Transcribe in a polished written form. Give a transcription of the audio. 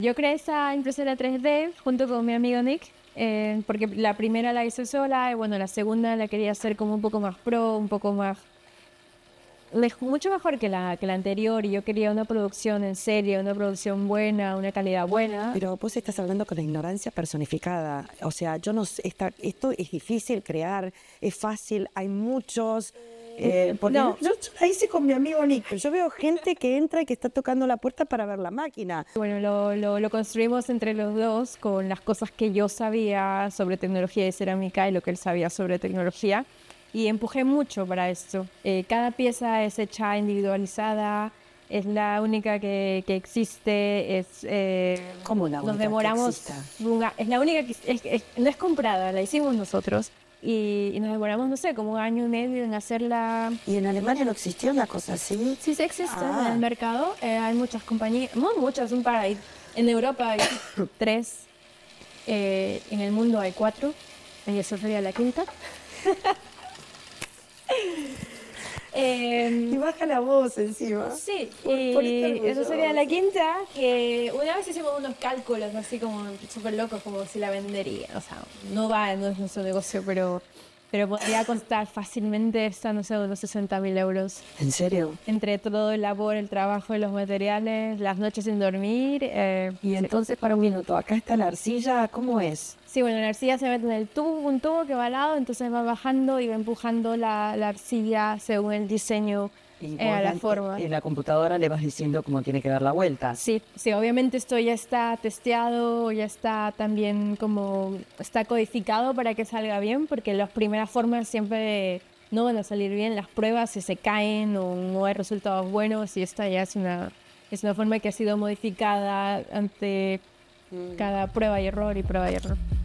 Yo creé esa impresora 3D junto con mi amigo Nick, porque la primera la hice sola y bueno, la segunda la quería hacer como un poco más pro, un poco más mucho mejor que la anterior, y yo quería una producción en serio, una producción buena, una calidad buena. Pero vos estás hablando con la ignorancia personificada. O sea, yo no sé, esto es difícil crear, es fácil, hay muchos. Porque No, yo la hice con mi amigo Nick. Yo veo gente que entra y que está tocando la puerta para ver la máquina. bueno, lo construimos entre los dos con las cosas que yo sabía sobre tecnología de cerámica y lo que él sabía sobre tecnología. Y empujé mucho para esto. Cada pieza es hecha individualizada, es la única que existe, ¿Cómo la nos única que demoramos, exista? es la única que no es comprada, la hicimos nosotros. Y nos demoramos, no sé, como un año y medio en hacerla. ¿Y en Alemania no existió una cosa así? Sí, sí existe en Ah. el mercado. Hay muchas compañías, no muchas, un par ahí. En Europa hay tres, en el mundo hay cuatro, y eso sería la quinta. Y baja la voz encima. Sí, Por estar y eso sería orgullosa. la quinta, que una vez hicimos unos cálculos así como súper locos, como si la vendería. O sea, no es nuestro negocio, pero podría costar fácilmente esta, no sé, unos 60.000 euros. ¿En serio? Entre todo el labor, el trabajo, los materiales, las noches sin dormir. Y Sí. entonces, para un minuto, acá está la arcilla, ¿cómo es? Sí, bueno, la arcilla se mete en el tubo, un tubo que va al lado, entonces va bajando y va empujando la arcilla según el diseño, Y a la forma. en la computadora le vas diciendo cómo tiene que dar la vuelta. Sí, sí, obviamente esto ya está testeado, ya está también como, está codificado para que salga bien, porque las primeras formas siempre no van a salir bien, las pruebas si se caen o no hay resultados buenos, y esta ya es una forma que ha sido modificada ante cada prueba y error y prueba y error.